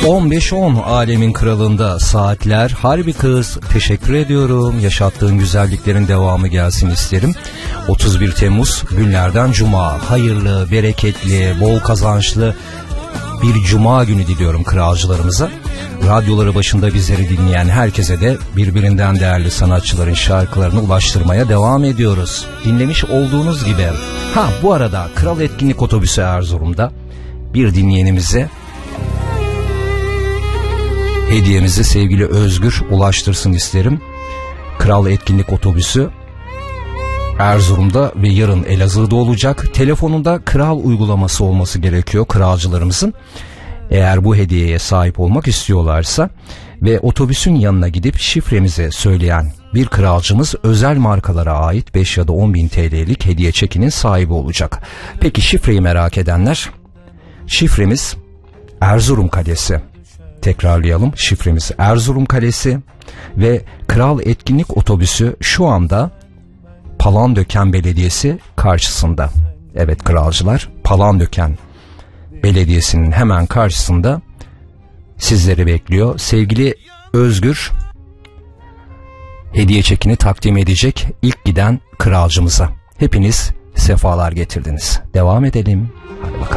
15:10 Alemin Kralı'nda saatler. Harbi kız, teşekkür ediyorum. Yaşattığın güzelliklerin devamı gelsin isterim. 31 Temmuz günlerden Cuma. Hayırlı, bereketli, bol kazançlı bir Cuma günü diliyorum kralcılarımıza. Radyoları başında bizleri dinleyen herkese de birbirinden değerli sanatçıların şarkılarını ulaştırmaya devam ediyoruz. Dinlemiş olduğunuz gibi. Bu arada Kral Etkinlik Otobüsü Erzurum'da bir dinleyenimize hediyemizi sevgili Özgür ulaştırsın isterim. Kral Etkinlik Otobüsü Erzurum'da ve yarın Elazığ'da olacak. Telefonunda Kral uygulaması olması gerekiyor kralcılarımızın. Eğer bu hediyeye sahip olmak istiyorlarsa ve otobüsün yanına gidip şifremizi söyleyen bir kralcımız özel markalara ait 5 ya da 10 bin TL'lik hediye çekinin sahibi olacak. Peki şifreyi merak edenler, şifremiz Erzurum Kalesi. Tekrarlayalım, şifremiz Erzurum Kalesi ve Kral Etkinlik Otobüsü şu anda Palandöken Belediyesi karşısında. Evet kralcılar, Palandöken Belediyesi'nin hemen karşısında sizleri bekliyor. Sevgili Özgür hediye çekini takdim edecek ilk giden kralcımıza. Hepiniz sefalar getirdiniz. Devam edelim. Hadi bakalım.